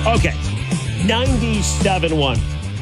Okay. 97.1.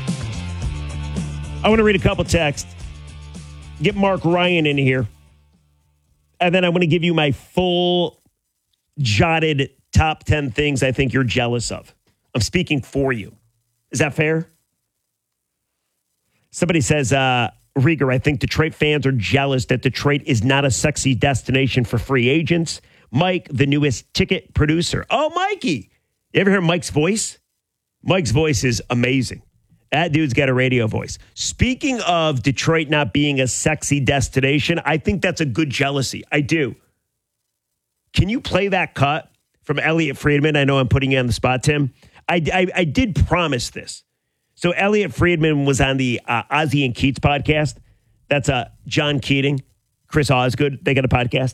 I want to read a couple texts. Get Mark Ryan in here. And then I want to give you my full jotted top 10 things I think you're jealous of. I'm speaking for you. Is that fair? Somebody says, Rieger, I think Detroit fans are jealous that Detroit is not a sexy destination for free agents. Mike, the newest ticket producer. Oh, Mikey. You ever hear Mike's voice? Mike's voice is amazing. That dude's got a radio voice. Speaking of Detroit not being a sexy destination, I think that's a good jealousy. I do. Can you play that cut from Elliot Friedman? I know I'm putting you on the spot, Tim. I did promise this. So Elliot Friedman was on the Ozzie and Keats podcast. That's John Keating, Chris Osgood. They got a podcast.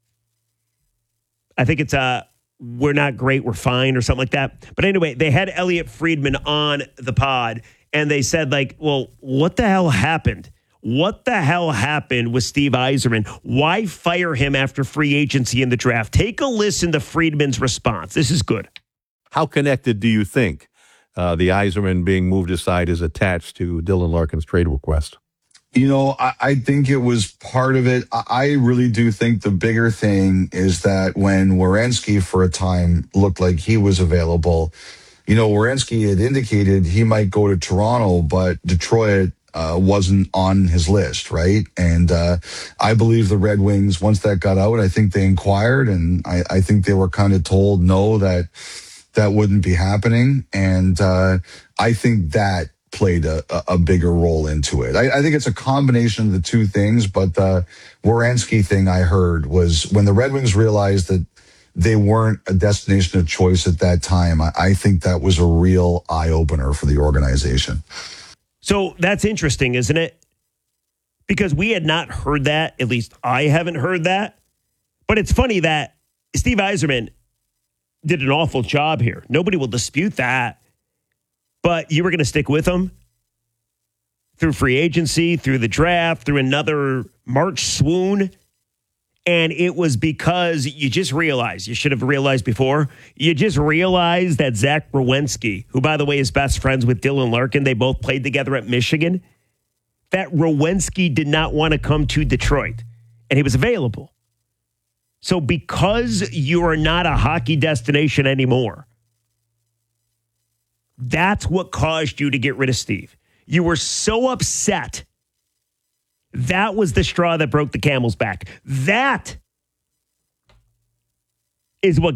I think it's We're Not Great, We're Fine or something like that. But anyway, they had Elliot Friedman on the pod, and they said, like, well, what the hell happened? What the hell happened with Steve Yzerman? Why fire him after free agency in the draft? Take a listen to Friedman's response. This is good. How connected do you think the Yzerman being moved aside is attached to Dylan Larkin's trade request? You know, I think it was part of it. I really do think the bigger thing is that when Werenski for a time looked like he was available, you know, Werenski had indicated he might go to Toronto, but Detroit wasn't on his list, right? And I believe the Red Wings, once that got out, I think they inquired, and I think they were kind of told no, that wouldn't be happening. And I think that played a bigger role into it. I think it's a combination of the two things, but the Werenski thing I heard was when the Red Wings realized that they weren't a destination of choice at that time, I think that was a real eye-opener for the organization. So that's interesting, isn't it? Because we had not heard that. At least I haven't heard that. But it's funny that Steve Yzerman did an awful job here. Nobody will dispute that. But you were going to stick with him through free agency, through the draft, through another March swoon. And it was because you just realized, you should have realized before, you just realized that Zach Werenski, who, by the way, is best friends with Dylan Larkin, they both played together at Michigan, that Werenski did not want to come to Detroit, and he was available. So because you are not a hockey destination anymore, that's what caused you to get rid of Steve. You were so upset. That was the straw that broke the camel's back. That is what